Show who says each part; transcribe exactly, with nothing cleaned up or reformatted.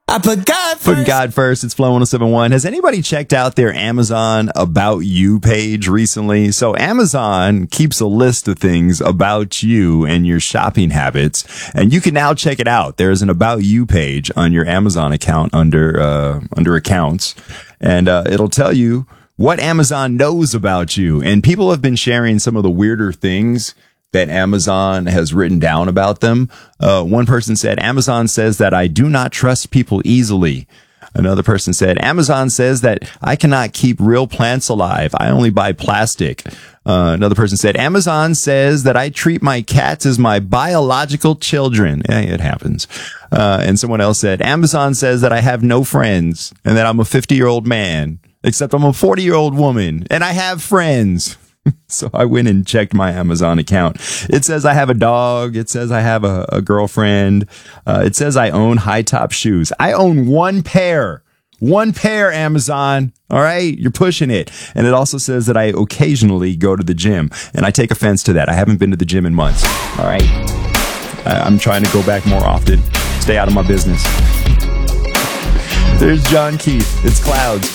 Speaker 1: I put God first.
Speaker 2: Putting God first. It's Flow one oh seven point one. Has anybody checked out their Amazon About You page recently? So Amazon keeps a list of things about you and your shopping habits, and you can now check it out. There's an About You page on your Amazon account under uh, under accounts, and uh, it'll tell you what Amazon knows about you. And people have been sharing some of the weirder things that Amazon has written down about them. Uh, one person said, Amazon says that I do not trust people easily. Another person said, Amazon says that I cannot keep real plants alive. I only buy plastic. Uh, another person said, Amazon says that I treat my cats as my biological children. Yeah, it happens. Uh, and someone else said, Amazon says that I have no friends and that I'm a fifty-year-old man, except I'm a forty-year-old woman and I have friends. So I went and checked my Amazon account. It says I have a dog. It says I have a, a girlfriend. Uh, it says I own high top shoes. I own one pair. One pair, Amazon. All right. You're pushing it. And it also says that I occasionally go to the gym. And I take offense to that. I haven't been to the gym in months. All right. I, I'm trying to go back more often. Stay out of my business. There's John Keith. It's Clouds.